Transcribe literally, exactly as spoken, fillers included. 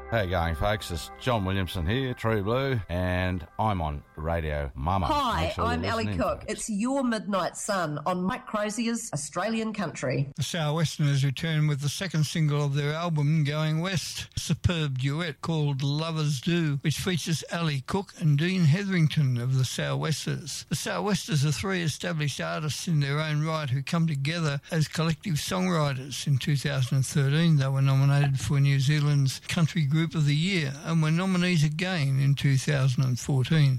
How you going, folks? It's John Williamson here, True Blue, and I'm on Radio Mama. Hi, sure I'm Ali listening, Cook. folks. It's Your Midnight Sun on Mike Crozier's Australian Country. The Sou'westerners return with the second single of their album, Going West, a superb duet called Lovers Do, which features Ali Cook and Dean Hetherington of the Sou'westers. The Sou'westers are three established artists in their own right who come together as collective songwriters. In two thousand thirteen, they were nominated for New Zealand's Country Group of the Year and were nominees again in two thousand fourteen.